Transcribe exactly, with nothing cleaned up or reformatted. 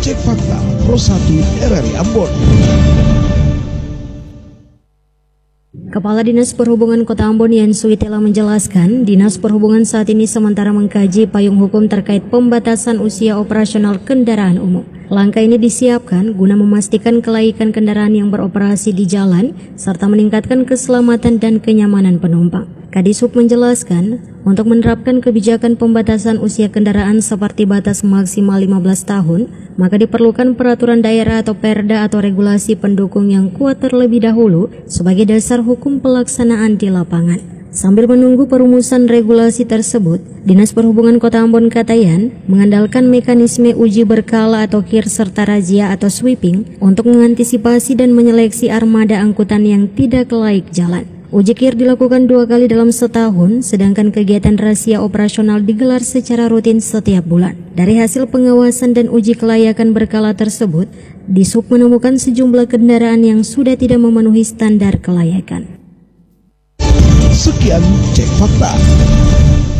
Cek Fakta Pro satu R R I Ambon. Kepala Dinas Perhubungan Kota Ambon Yan Suitela menjelaskan, Dinas Perhubungan saat ini sementara mengkaji payung hukum terkait pembatasan usia operasional kendaraan umum. Langkah ini disiapkan guna memastikan kelaikan kendaraan yang beroperasi di jalan serta meningkatkan keselamatan dan kenyamanan penumpang. Kadishub menjelaskan, untuk menerapkan kebijakan pembatasan usia kendaraan seperti batas maksimal lima belas tahun, maka diperlukan peraturan daerah atau perda atau regulasi pendukung yang kuat terlebih dahulu sebagai dasar hukum pelaksanaan di lapangan. Sambil menunggu perumusan regulasi tersebut, Dinas Perhubungan Kota Ambon kata Yan mengandalkan mekanisme uji berkala atau kir serta razia atau sweeping untuk mengantisipasi dan menyeleksi armada angkutan yang tidak laik jalan. Uji kir dilakukan dua kali dalam setahun, sedangkan kegiatan razia operasional digelar secara rutin setiap bulan. Dari hasil pengawasan dan uji kelayakan berkala tersebut, Dishub menemukan sejumlah kendaraan yang sudah tidak memenuhi standar kelayakan. Sekian Cek Fakta.